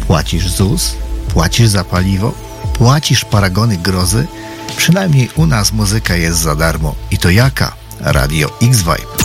Płacisz ZUS, płacisz za paliwo, płacisz paragony grozy. Przynajmniej u nas muzyka jest za darmo. I to jaka? Radio X-Vibe.